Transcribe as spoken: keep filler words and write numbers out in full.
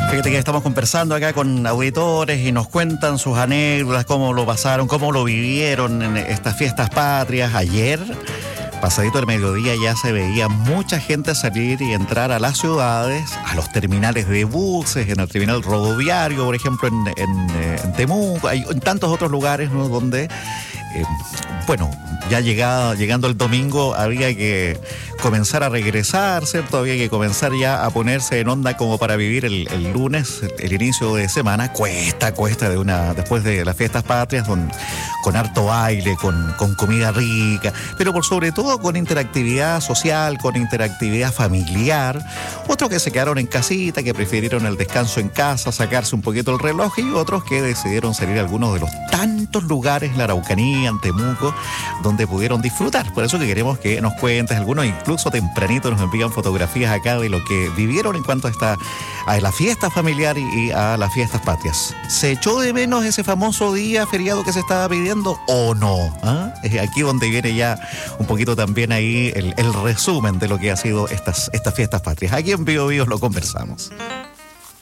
Fíjate que estamos conversando acá con auditores y nos cuentan sus anécdotas, cómo lo pasaron, cómo lo vivieron en estas fiestas patrias. Ayer, pasadito el mediodía, ya se veía mucha gente salir y entrar a las ciudades, a los terminales de buses, en el terminal rodoviario, por ejemplo, en, en, en Temuco, hay en tantos otros lugares, ¿no?, donde, eh, bueno, ya llegado, llegando el domingo había que comenzar a regresar, ¿cierto? Había que comenzar ya a ponerse en onda como para vivir el, el lunes, el inicio de semana. Cuesta, cuesta de una, después de las fiestas patrias, con, con harto baile, con, con comida rica, pero por sobre todo con interactividad social, con interactividad familiar. Otros que se quedaron en casita, que prefirieron el descanso en casa, sacarse un poquito el reloj, y otros que decidieron salir a algunos de los tantos lugares, la Araucanía, en Temuco, donde pudieron disfrutar. Por eso que queremos que nos cuentes, algunos incluso tempranito nos envían fotografías acá de lo que vivieron en cuanto a, esta, a la fiesta familiar y, y a las fiestas patrias. ¿Se echó de menos ese famoso día feriado que se estaba pidiendo o no? ¿Ah? Es aquí donde viene ya un poquito también ahí el, el resumen de lo que ha sido estas, estas fiestas patrias. Aquí en Bio Bio lo conversamos.